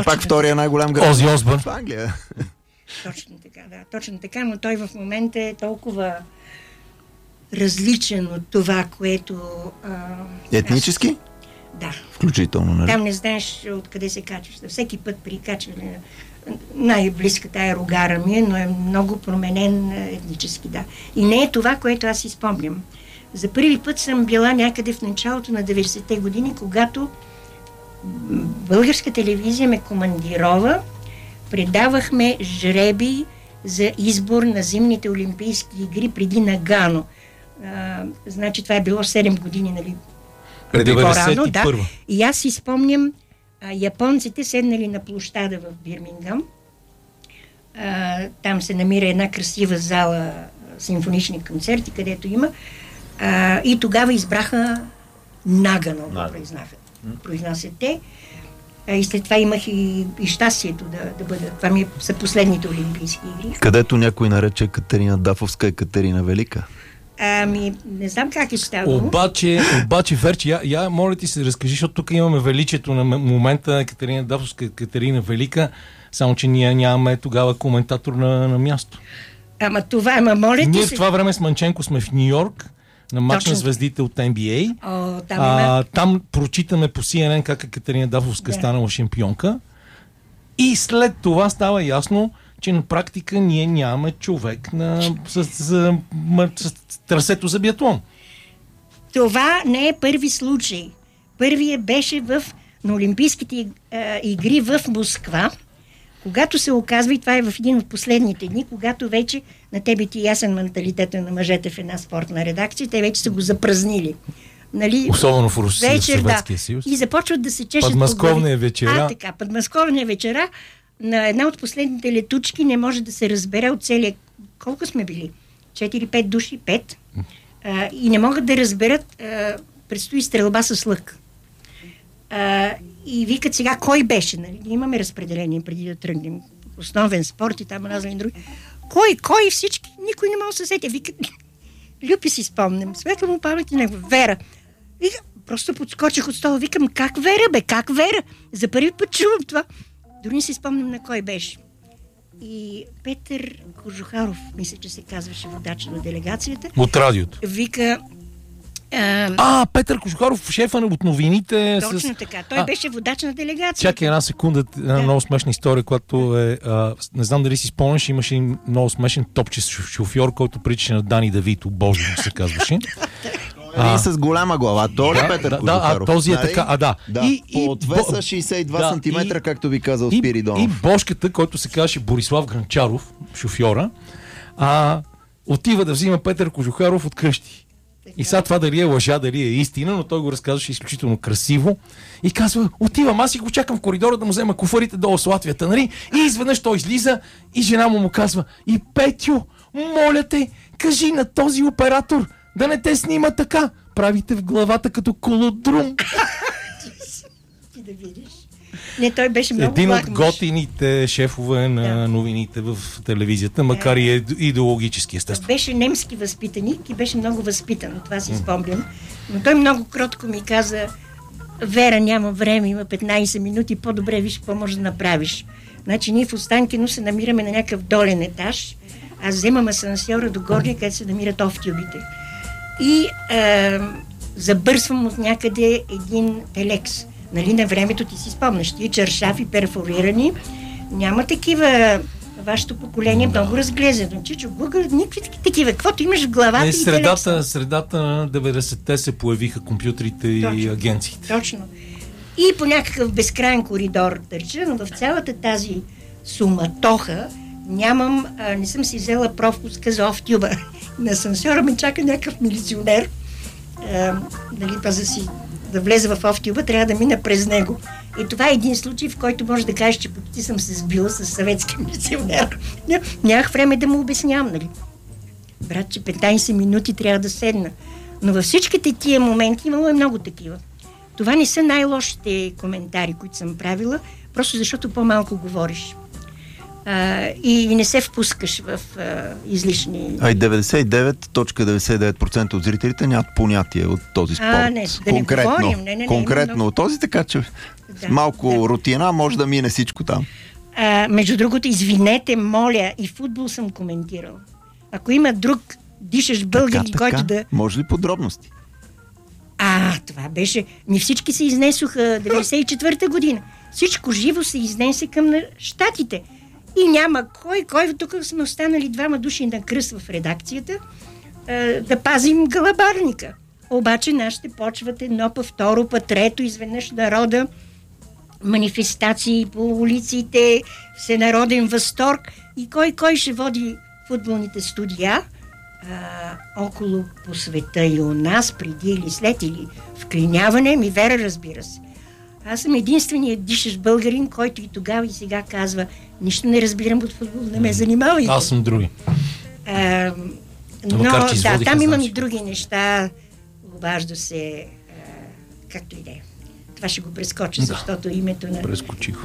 пак втория най-голям град. Ози Осбърн. В Англия. Точно така, да. Точно така, но той в момента е толкова различен от това, което... Етнически? Да. Включително, нали? Там не знаеш откъде се качваш. Всеки път при качване най-близката е Рогара ми, но е много променен етнически, да. И не е това, което аз си спомням. За първи път съм била някъде в началото на 90-те години, когато българска телевизия ме командирова, предавахме жреби за избор на зимните олимпийски игри преди Нагано. Значи това е било 7 години, нали? Преди по-рано, да. И аз си спомням, японците седнали на площада в Бирмингам. Там се намира една красива зала, симфонични концерти, където има. И тогава избраха Нагано, произнасят те. И след това имах и щастието да бъда. Това са последните олимпийски игри. Където някой нарече Катерина Дафовска и Катерина Велика. Не знам как е ставало. Обаче, Верче, моля ти се, разкажи, защото тук имаме величието на момента Катерина Дафовска, Катерина Велика, само че ние нямаме тогава коментатор на място. Моля ти ние се... в това време с Манченко сме в Нью-Йорк, на мач на звездите от NBA. Там прочитаме по CNN как Катерина Дафовска станала шампионка. И след това става ясно, че на практика ние нямаме човек с трасето за биатлон. Това не е първи случай. Първият беше на Олимпийските игри в Москва, когато се оказва, и това е в един от последните дни, когато вече на тебе ти ясен менталитета на мъжете в една спортна редакция, те вече са го запразнили. Нали? Особено в Русия, в Съветския съюз. И започват да се чешат подмосковния вечера. Подмосковния вечера на една от последните летучки не може да се разбере от целия... Колко сме били? 4-5 души? 5. И не могат да разберат. Предстои стрелба с лък. И викат сега кой беше. Нали? Имаме разпределение преди да тръгнем. Основен спорт и там разни други. Кой всички? Никой не може да се сети. Викат... Люпи си спомням. Светла му памет и него. Вера. И просто подскочих от стола. Викам, как Вера, бе? Как Вера? За първи път чувам това. Дори не си спомням на кой беше. И Петър Кожухаров, мисля, че се казваше водач на делегацията. От радиото. Вика... Петър Кожухаров, шефа от новините. Точно така. Той беше водач на делегацията. Чакай една секунда, една много смешна история, която е... не знам дали си спомняш, имаше много смешен топче шофьор, който приличаше на Дани Давито, Боже се казваше. И с голяма глава. Това е Петър Кожухаров. Този е така, да. По отвеса 62 см, както ви казал Спиридонов. И Бошката, който се казваше Борислав Гранчаров, шофьора, отива да взима Петър Кожухаров от къщи. И сега това дали е лъжа, дали е истина, но той го разказваше изключително красиво. И казва, отивам, аз и го чакам в коридора да му взема куфарите долу с Латвията, нали? И изведнъж той излиза и жена му казва, и Петю, моля те, кажи на този оператор да не те снима така. Правите в главата като колодрум. Ти да видиш. Не, той беше много един от готините шефове на новините в телевизията, макар и идеологически естествено. Беше немски възпитаник и беше много възпитан, това си спомням. Но той много кротко ми каза, Вера, няма време, има 15 минути, по-добре виж какво можеш да направиш. Значи ние в Останкино се намираме на някакъв долен етаж, аз вземам асансьора до горния, където се намират офтюбите. И забърсвам от някъде един телекс. Нали, на времето ти си спомняш, тия чаршафи, перфорирани. Няма такива, вашето поколение много разглезено. Чичо, Google, никакви такива. Каквото имаш в главата и средата на 90-те се появиха компютрите и агенциите. Точно. И по някакъв безкрайен коридор търча, но в цялата тази суматоха не съм си взела пропуска за офтюба. На асансьора ме чака някакъв милиционер. Да влезе в офтюба, трябва да мина през него. И това е един случай, в който може да кажеш, че почти съм се сбила с съветски милиционер. Нямах време да му обяснявам, нали? Брат, че 15 минути трябва да седна. Но във всичките тия моменти имало много такива. Това не са най-лошите коментари, които съм правила, просто защото по-малко говориш. и не се впускаш в излишни... А и 99.99% от зрителите нямат понятие от този спорт. Конкретно от този, така че малко рутина може да мине всичко там. Между другото, извинете, моля, и футбол съм коментирал. Ако има друг дишащ българин, който да... Може ли подробности? Това беше... Всички се изнесоха 94-та година. Всичко живо се изнесе към щатите. И няма кой. Тук сме останали 2 души на кръст в редакцията да пазим гълъбарника. Обаче нашите почват едно па, второ па, трето, изведнъж народа, манифестации по улиците, всенароден възторг. И кой ще води футболните студия около по света и у нас, преди или след, или вклиняване, Вера, разбира се. Аз съм единственият дишащ българин, който и тогава и сега казва: нищо не разбирам от футбол, не ме занимавайте. Аз съм други. Но там имам и други неща. Обажда се, както и да е. Това ще го прескоча, защото името на... Прескочих.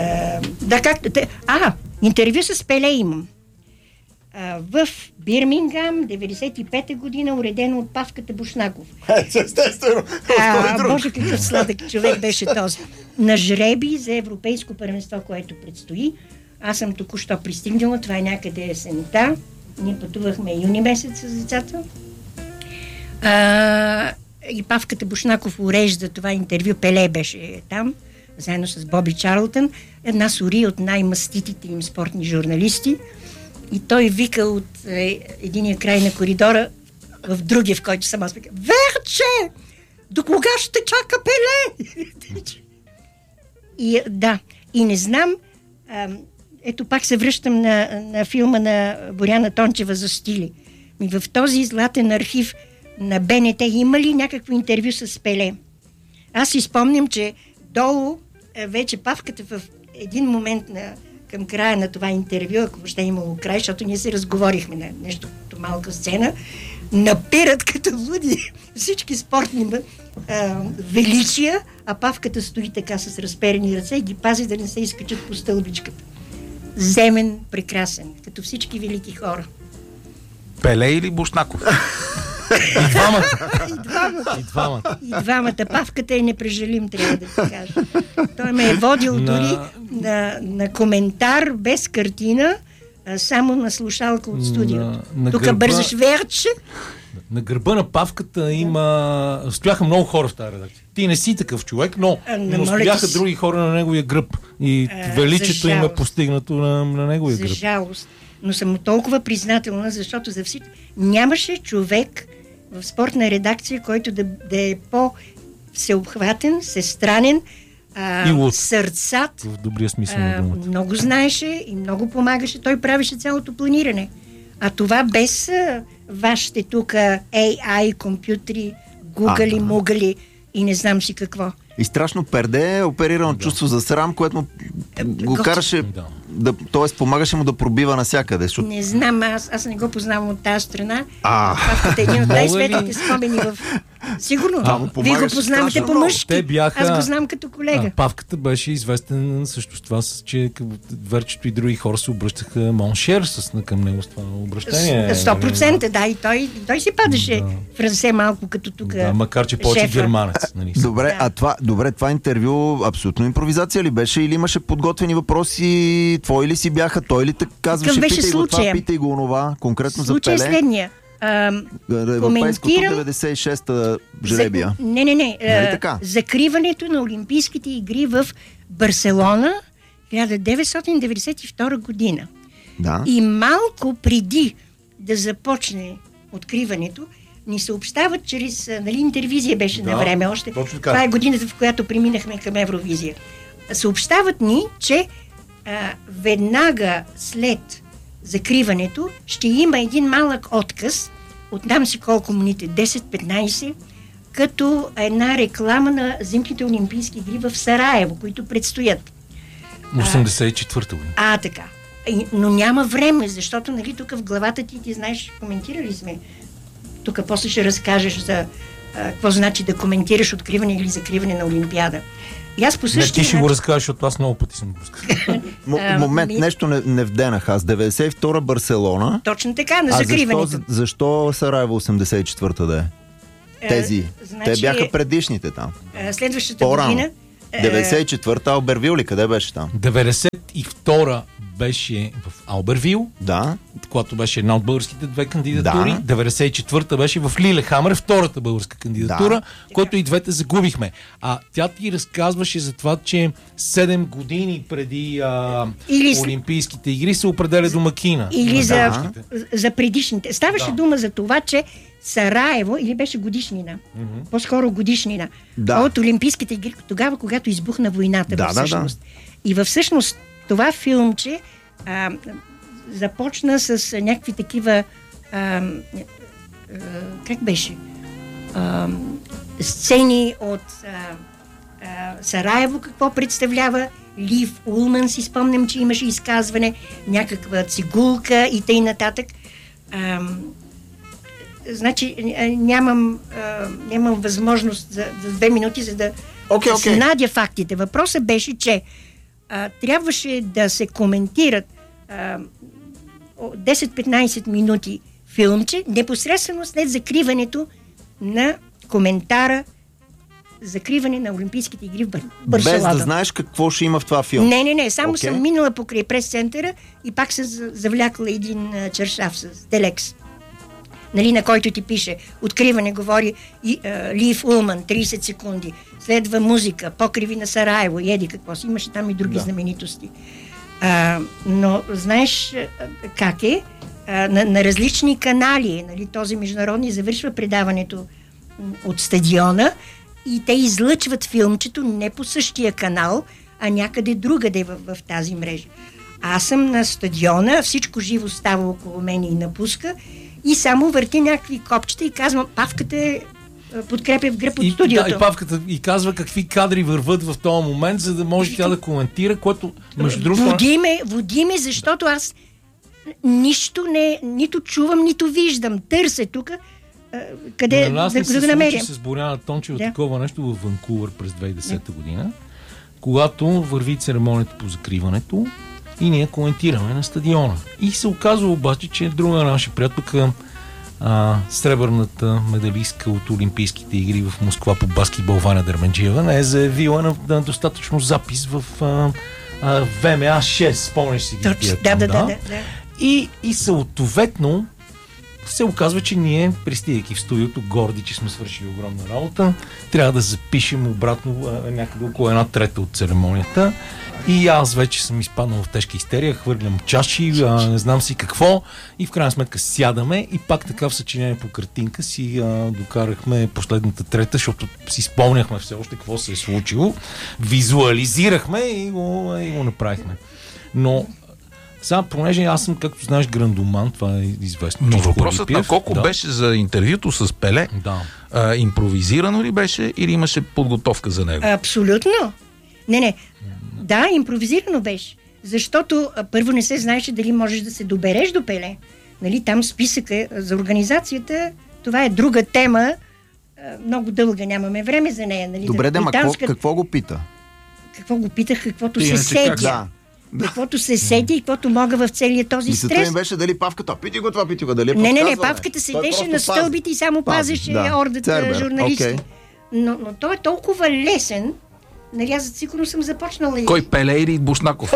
Интервю с Пеле имам. В Бирмингам, 95-та година, уредено от Павката Бушнаков. Естествено. Боже, какъв сладък човек беше този. На жреби за европейско първенство, което предстои. Аз съм току-що пристигнала, това е някъде есента. Ние пътувахме юни месец с децата. И Павката Бушнаков урежда това интервю. Пеле беше там, заедно с Боби Чарлтън. Една сори от най-маститите им спортни журналисти. И той вика от единия край на коридора в другия, в който съм аз вика: Верче! До кога ще чака Пеле? И не знам, ето пак се връщам на филма на Боряна Тончева за стили. В този златен архив на БНТ има ли някакво интервю с Пеле? Аз си спомням, че долу вече Павката в един момент към края на това интервю, ако въобще имало край, защото ние се разговорихме на нещо като малка сцена, напират като луди всички спортни величия, а Павката стои така с разперени ръце и ги пази да не се изкачат по стълбичката. Земен, прекрасен, като всички велики хора. Пеле или Бушнаков? И двамата. Павката е непрежалим, трябва да ти кажа. Той ме е водил дори на коментар без картина, само на слушалка от студиото. Тук бързаш, Верче. На гърба на Павката стояха много хора в тази редакция. Ти не си такъв човек, но стояха други хора на неговия гръб. И величието им е постигнато на неговия гръб. За жалост. Но съм толкова признателна, защото за всички нямаше човек в спортна редакция, който да е по-всеобхватен, всестранен, сърцат. В добрия смисъл на думата. Много знаеше и много помагаше. Той правеше цялото планиране. А това без вашите тук AI, компютри, гугали, мугали и не знам си какво. И страшно перде, оперирано чувство за срам, което го караше, т.е. помагаше му да пробива навсякъде. Не знам, аз не го познавам от тази страна. Павката е един от най-светлите спомени в... Сигурно. Вие го познавате по-мъжки. Аз го знам като колега. Павката беше известен също с това, че Верчето и други хора се обръщаха моншер към него с това обращение. 100%, да. И той си падаше в ръце малко като тук. Да, макар че повече германец. Добре, това интервю абсолютно импровизация ли беше или имаше подготвени въпроси? Твои ли си бяха? Той ли те казваше? Питай го това, питай го онова. Конкретно за Пеле. Случай е следния. Европейското 96-та жребия. Не. Закриването на Олимпийските игри в Барселона 1992 година. Да. И малко преди да започне откриването, ни съобщават чрез интервизия беше на време още. Това е годината, в която преминахме към Евровизия. Съобщават ни, че веднага след закриването ще има един малък отказ, отдам си колко минути, 10-15, като една реклама на зимните олимпийски игри в Сараево, които предстоят. 84-та година. Така. Но няма време, защото тук в главата ти знаеш, коментирали сме. Тук после ще разкажеш за какво значи да коментираш откриване или закриване на Олимпиада. И аз по същия ти ще го разкажеш, защото аз много пъти съм го разказал. Момент, нещо не вденах аз. 92-а Барселона. Точно така, на закриването. Защо Сараево 84-та да е? Тези. Те бяха предишните там. Следващата година. 94-та Албервил ли? Къде беше там? 92-та беше в Албервил, да, когато беше една от българските две кандидатури. Да. 94-та беше в Лилехамър, втората българска кандидатура, да, която и двете загубихме. Тя ти разказваше за това, че 7 години преди Олимпийските игри се определя домакина. Или за предишните. Ставаше дума за това, че Сараево, или беше годишнина, по-скоро годишнина, от Олимпийските игри, тогава, когато избухна войната всъщност. И всъщност това филмче започна с някакви такива как беше? Сцени от Сараево, какво представлява. Лив Улман, си спомням, че имаше изказване, някаква цигулка и тъй нататък. Значи нямам възможност за 2 минути, за да надя фактите. Въпросът беше, че трябваше да се коментират 10-15 минути филмче, непосредствено след закриването на коментара, закриване на Олимпийските игри в Барселона. Без да знаеш какво ще има в това филм. Не. Само съм минала покрай прес-центъра и пак се завлякла един чершаф с телекс. Нали, на който ти пише откриване, говори Лив Улман, 30 секунди. Следва музика, покриви на Сараево, еди какво си. Имаше там и други знаменитости. Но знаеш как е? На различни канали, нали, този международни завършва предаването от стадиона и те излъчват филмчето не по същия канал, а някъде другаде в тази мрежа. Аз съм на стадиона, всичко живо става около мен и напуска и само върти някакви копчета и казвам, Павката подкрепя в гръб от студиото. И Павката и казва какви кадри върват в този момент, за да може тя да коментира, което между другото... Води ме, защото аз нищо нито чувам, нито виждам. Търся тук къде да намеря. С Боряна Тончева такова нещо в Ванкувър през 2010 година, когато върви церемонията по закриването и ние коментираме на стадиона. И се оказва обаче, че друга наша приятелка, сребърната медалистка от Олимпийските игри в Москва по баскетбол Ваня Дърменджиева, не е заявила на достатъчно запис в ВМА 6, спомняш си ги. Да. И съответно се оказва, че ние, пристигайки в студиото, горди, че сме свършили огромна работа, трябва да запишем обратно някъде около 1/3 от церемонията. И аз вече съм изпаднал в тежка истерия, хвърлям чаши, не знам си какво, и в крайна сметка сядаме и пак така в съчинение по картинка си докарахме последната трета, защото си спомняхме все още какво се е случило, визуализирахме и го направихме. Но сега, понеже аз съм, както знаеш, грандоман, това е известно. Но въпросът на Коко беше за интервюто с Пеле. Да. Импровизирано ли беше или имаше подготовка за него? Абсолютно. Не. Да, импровизирано беше. Защото първо не се знаеше дали можеш да се добереш до Пеле. Нали, там списъка за организацията, това е друга тема. Много дълга, нямаме време за нея. Нали, добре, какво го пита? Какво го питах, каквото се сетя. Каквото се сети и каквото мога в целия този стрес. Мисълта ми беше дали Павката, пити го това, дали не, Павката седеше на стълбите и само пазеше ордата журналисти. Но той е толкова лесен. Нали, аз сигурно съм започнала. Кой, Пеле или Бушнаков?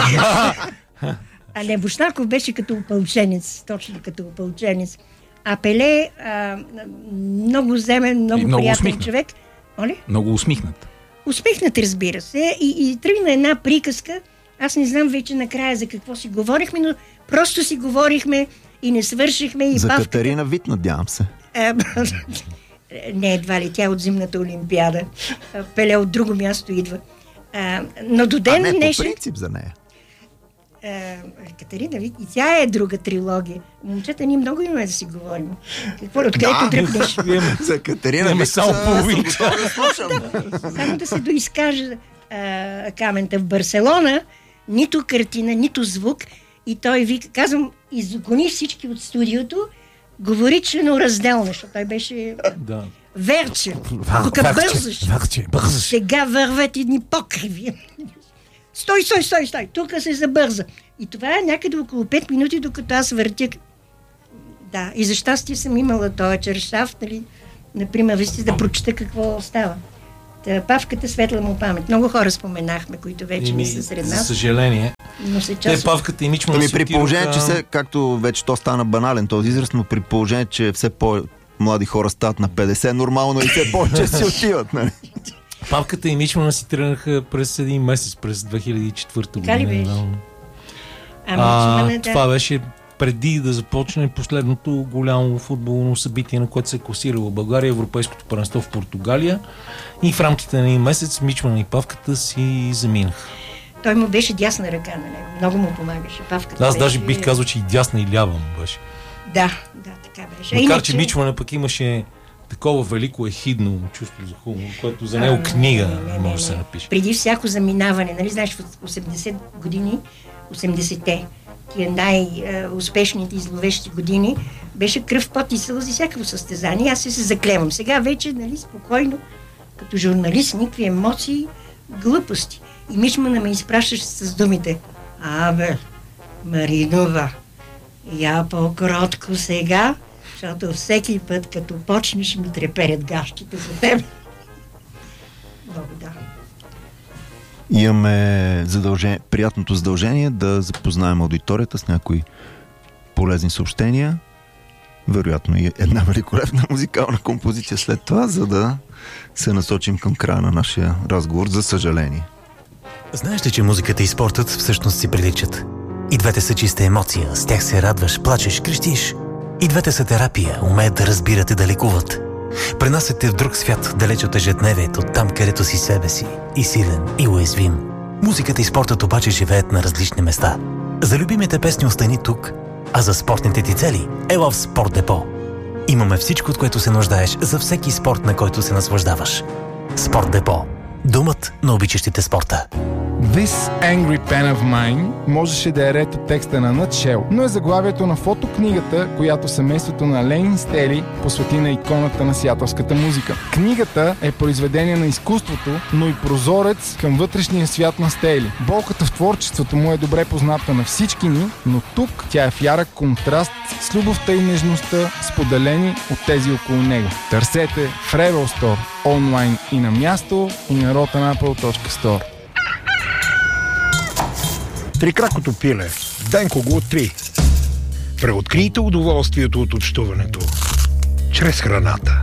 Не, Бушнаков беше като опълченец, точно като опълченец. А Пеле много земен, много приятен човек. Много усмихнат. Усмихнат, разбира се. И тръгна една приказка. Аз не знам вече накрая за какво си говорихме, но просто си говорихме и не свършихме. И за Катарина Вит, надявам се. Не, едва ли, тя от зимната олимпиада. Пеле от друго място идва. Но до ден днешен... по принцип за нея. Катарина Вит, и тя е друга трилогия. Момчета, ние много имаме да си говорим. Откъдето дръпнеш? За Катарина Вит само половина. Само да се доизкажа Камента в Барселона, нито картина, нито звук. И той вика, казвам, изгони всички от студиото, говори членоразделно, защото той беше Верче. Тук бързаш. Сега върват едни покриви. Стой! Тук се забърза. И това е някъде около 5 минути, докато аз въртя. Да, и за щастие съм имала този чершаф, нали, например, да прочета какво става. Павката, светла му памет. Много хора споменахме, които вече не са сред нас. За съжаление. Но се част... Павката и Мичман при положение, че както вече то стана банален този израз, но при положение, че все по-млади хора стават на 50, нормално и все повече си отиват. Нали? Павката и Мичмана си тръгнаха през един месец, през 2004 година. Така ли беше? Това беше преди да започне последното голямо футболно събитие, на което се класирала България, Европейското първенство в Португалия. И в рамките на един месец Мичман и Павката си заминаха. Той му беше дясна ръка на него. Много му помагаше. Павката аз даже бих казал, че и дясна и лява му беше. Да, така беше. Макар, че Мичман пък имаше такова велико ехидно чувство за хумор, което за него книга може да се напише. Преди всяко заминаване, нали знаеш, в 80 години, 80-те, тия най-успешните и зловещи години, беше кръв, пот и сълзи всякакво състезание. Аз се заклевам. Сега вече, нали, спокойно, като журналист, никакви емоции, глупости. И Мичмана ме изпращаше с думите: абе, Маринова, я по-кротко сега, защото всеки път, като почнеш, ми треперят гащите за теб. Много да. Имаме приятното задължение да запознаем аудиторията с някои полезни съобщения. Вероятно и една великолепна музикална композиция след това, за да се насочим към края на нашия разговор, за съжаление. Знаеш ли, че музиката и спортът всъщност си приличат? И двете са чиста емоция, с тях се радваш, плачеш, крещиш. И двете са терапия, умеят да разбират и да лекуват. Пренасят те в друг свят, далеч от ежедневието, там където си себе си, и силен, и уязвим. Музиката и спортът обаче живеят на различни места. За любимите песни остани тук, а за спортните ти цели ела в Спорт Депо. Имаме всичко, от което се нуждаеш за всеки спорт, на който се наслаждаваш. Спорт Депо. Думът на обичащите спорта. This Angry Pen of Mine можеше да е ред от текста на Nutshell, но е заглавието на фотокнигата, която семейството на Ленин Стели посвети на иконата на сиатълската музика. Книгата е произведение на изкуството, но и прозорец към вътрешния свят на Стели. Болката в творчеството му е добре позната на всички ни, но тук тя е в ярък контраст с любовта и нежността, споделени от тези около него. Търсете в Rebel Store, онлайн и на място, и на rotanapple.store. Трикракото пиле. Денко го откри. Преоткрийте удоволствието от общуването чрез храната.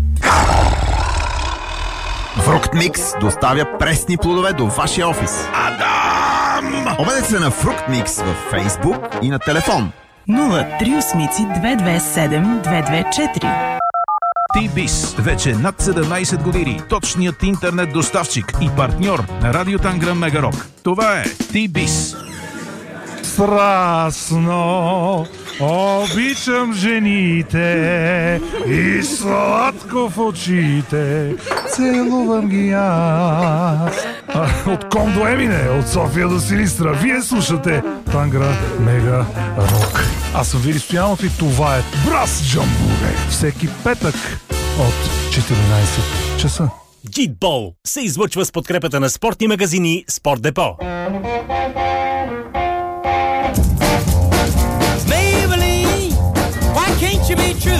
Фрукт Микс доставя пресни плодове до вашия офис. Адам! Обадете се на Фрукт Микс във Facebook и на телефон 038-227-224. T-Biz. Вече над 17 години. Точният интернет доставчик и партньор на Радио Танграм Мегарок. Това е T-Biz. Страстно обичам жените и сладко в очите целувам ги аз. От Ком до Емине, от София до Силистра, вие слушате Тангра Мега Рок. Аз съм Вили Стоянов и това е Брас Джамбуре. Всеки петък от 14 часа. Джитбол се излъчва с подкрепата на спортни магазини Спорт Депо. Maybelline, why can't you be true?